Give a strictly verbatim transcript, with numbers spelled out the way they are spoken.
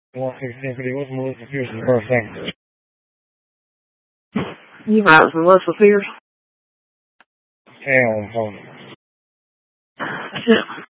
one sixteen fifty-one, Melissa Pearson's birthday. You right, it's Melissa Pierce. Hell, phone. That's it.